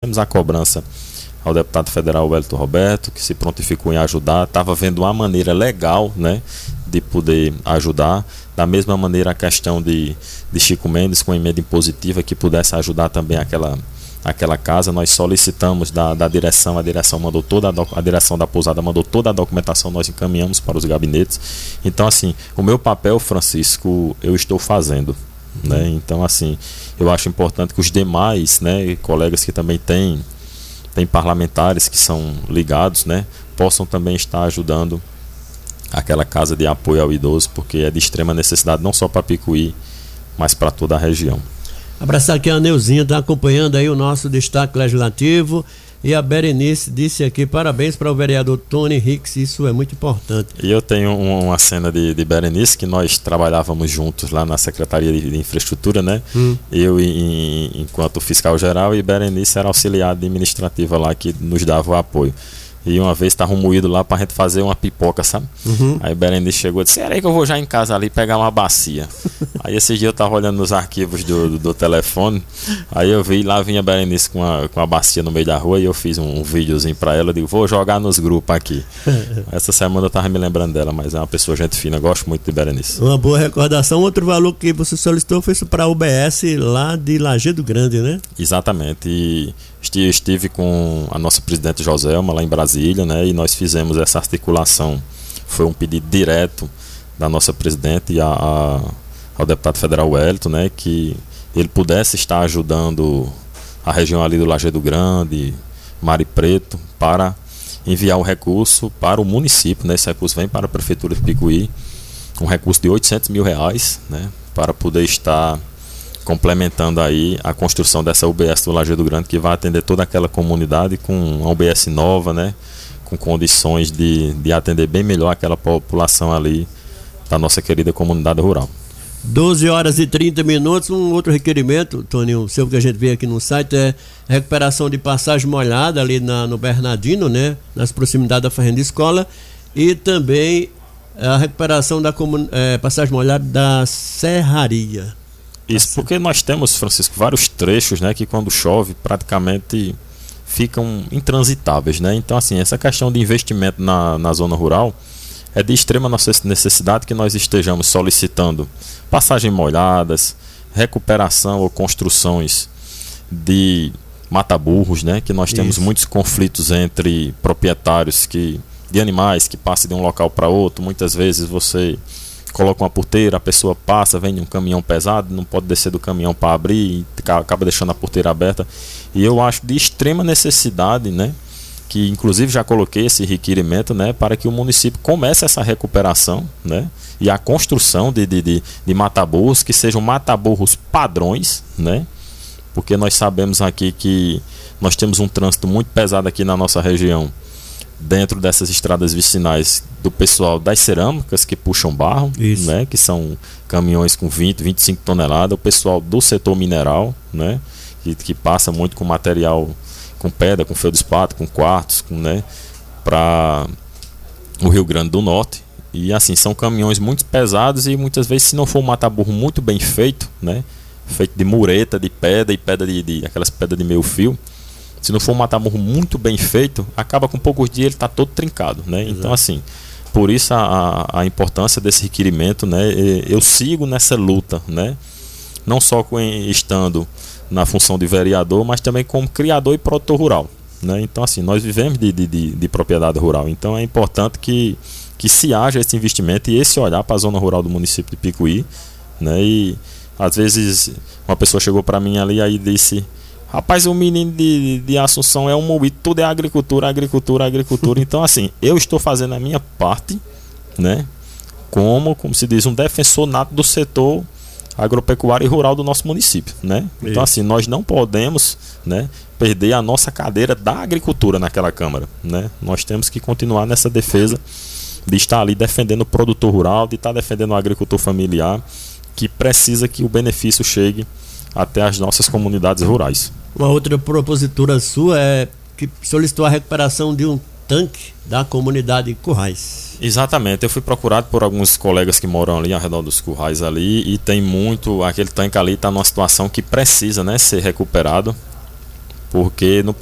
Temos a cobrança ao deputado federal Wellington Roberto, que se prontificou em ajudar, estava vendo uma maneira legal, né, de poder ajudar. Da mesma maneira a questão de Chico Mendes com a emenda impositiva que pudesse ajudar também aquela casa. Nós solicitamos da direção, a direção mandou a direção da pousada mandou toda a documentação, nós encaminhamos para os gabinetes. Então, assim, o meu papel, Francisco, eu estou fazendo, né? Então, assim, eu acho importante que os demais, né, colegas que também têm parlamentares que são ligados, né, possam também estar ajudando aquela casa de apoio ao idoso, porque é de extrema necessidade não só para Picuí, mas para toda a região. Abraçar aqui a Neuzinha, está acompanhando aí o nosso destaque legislativo. E a Berenice disse aqui, parabéns para o vereador Tony Hicks, isso é muito importante. E eu tenho uma cena de Berenice, que nós trabalhávamos juntos lá na Secretaria de Infraestrutura, né? Eu enquanto fiscal geral, e Berenice era auxiliar administrativa lá, que nos dava o apoio. E uma vez estava um moído lá pra gente fazer uma pipoca, sabe? Aí Berenice chegou e disse: era aí que eu vou já em casa ali pegar uma bacia. Aí esse dia eu tava olhando nos arquivos do telefone, aí eu vi, lá vinha Berenice com a bacia no meio da rua, e eu fiz um videozinho pra ela, eu digo: vou jogar nos grupos aqui. Essa semana eu tava me lembrando dela, mas é uma pessoa gente fina, gosto muito de Berenice. Uma boa recordação. Outro valor que você solicitou foi para a UBS lá de Lajeado Grande, né? Exatamente, e estive com a nossa presidente Joselma lá em Brasília, né, e nós fizemos essa articulação. Foi um pedido direto da nossa presidente ao deputado federal Wellington, né, que ele pudesse estar ajudando a região ali do Lajeado Grande, Mar Preto, para enviar o recurso para o município, né. Esse recurso vem para a Prefeitura de Picuí, um recurso de R$800 mil, né, para poder estar complementando aí a construção dessa UBS do Lajeado Grande, que vai atender toda aquela comunidade com uma UBS nova, né, com condições de atender bem melhor aquela população ali da nossa querida comunidade rural. 12h30. Um outro requerimento, Toninho, seu que a gente vê aqui no site, é recuperação de passagem molhada ali no Bernardino, né, nas proximidades da Fazenda Escola, e também a recuperação da passagem molhada da Serraria. Isso, porque nós temos, Francisco, vários trechos, né, que quando chove praticamente ficam intransitáveis, né? Então, assim, essa questão de investimento na zona rural é de extrema necessidade que nós estejamos solicitando passagens molhadas, recuperação ou construções de mata-burros, né? Que nós temos muitos conflitos entre proprietários de animais que passam de um local para outro. Muitas vezes você coloca uma porteira, a pessoa passa, vem um caminhão pesado, não pode descer do caminhão para abrir e acaba deixando a porteira aberta. E eu acho de extrema necessidade, né, que inclusive já coloquei esse requerimento, né, para que o município comece essa recuperação, né, e a construção de mata-burros, que sejam mata-burros padrões, né, porque nós sabemos aqui que nós temos um trânsito muito pesado aqui na nossa região, dentro dessas estradas vicinais, do pessoal das cerâmicas que puxam barro, né, que são caminhões com 20, 25 toneladas, o pessoal do setor mineral, né, que passa muito com material, com pedra, com feldspato, com quartos, né, para o Rio Grande do Norte. E assim, são caminhões muito pesados e muitas vezes, se não for um mata-burro muito bem feito, né, feito de mureta, de pedra e aquelas pedras de meio fio, se não for um mata-burro muito bem feito, acaba com poucos dias ele está todo trincado, né? Então, assim, por isso a importância desse requerimento, né? Eu sigo nessa luta, né? Não só estando na função de vereador, mas também como criador e produtor rural, né? Então, assim, nós vivemos de propriedade rural, então é importante que se haja esse investimento e esse olhar para a zona rural do município de Picuí, né? E às vezes uma pessoa chegou para mim ali e disse: rapaz, o menino de Assunção é um moído, tudo é agricultura. Então, assim, eu estou fazendo a minha parte, né, como se diz, um defensor nato do setor agropecuário e rural do nosso município, né? Então, assim, nós não podemos, né, perder a nossa cadeira da agricultura naquela Câmara, né? Nós temos que continuar nessa defesa de estar ali defendendo o produtor rural, de estar defendendo o agricultor familiar, que precisa que o benefício chegue até as nossas comunidades rurais. Uma outra propositura sua é que solicitou a recuperação de um tanque da comunidade Currais. Exatamente, eu fui procurado por alguns colegas que moram ali ao redor dos Currais ali, e tem muito, aquele tanque ali está numa situação que precisa, né, ser recuperado, porque no